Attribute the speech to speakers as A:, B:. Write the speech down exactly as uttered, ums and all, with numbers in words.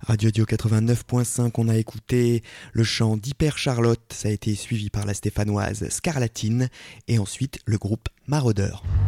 A: Radio Dio quatre-vingt-neuf point cinq, on a écouté le chant d'Hyper Charlotte, ça a été suivi par la stéphanoise Scarlatine et ensuite le groupe Maraudeur.